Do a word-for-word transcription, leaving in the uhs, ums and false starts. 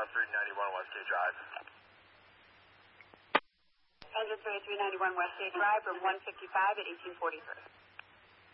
three ninety-one Westgate Drive. Engine three three ninety-one Westgate Drive, room one fifty-five at eighteen forty-three.